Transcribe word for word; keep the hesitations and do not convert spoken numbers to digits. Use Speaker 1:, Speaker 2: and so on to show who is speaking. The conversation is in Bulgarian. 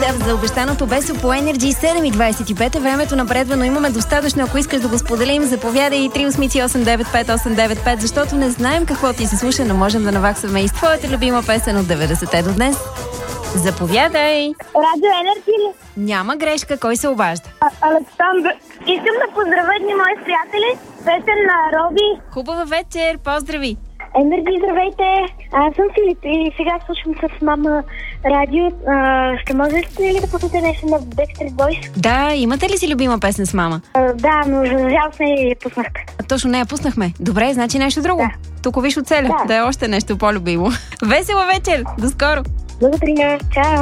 Speaker 1: за обещаното Бесо по Energy. Седем и двадесет и пет е времето напредва, но имаме достатъчно. Ако искаш да го споделим, заповядай три осем осем девет пет осем девет пет, защото не знаем какво ти се слуша, но можем да наваксваме и с твоята любима песен от деветдесетте до днес. Заповядай!
Speaker 2: Радио Енерджи ли?
Speaker 1: Няма грешка, кой се обажда?
Speaker 2: А, Александър. Искам да поздравя едни мои приятели. Песен на Роби.
Speaker 1: Хубава вечер, поздрави!
Speaker 2: Енерджи, здравейте! Аз съм Филип и сега слушам с мама радио. А, ще можете ли да пуснете нещо на Backstreet Boys?
Speaker 1: Да, имате ли си любима песен с мама?
Speaker 2: А, да, но за жалост не я пуснахте.
Speaker 1: А, точно не я пуснахме. Добре, значи нещо друго.
Speaker 2: Да.
Speaker 1: Тук виж оцеля,
Speaker 2: Да.
Speaker 1: да е още нещо по-любимо. Весела вечер! До скоро!
Speaker 2: Благодаря, чао!